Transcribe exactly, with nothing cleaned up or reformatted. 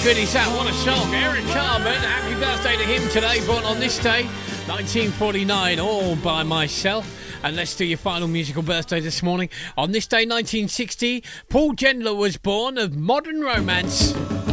good is that? What a song. Eric Carmen, happy birthday to him today, born on this day, nineteen forty-nine, all by myself. And let's do your final musical birthday this morning. On this day, nineteen sixty, Paul Gendler was born of Modern Romance.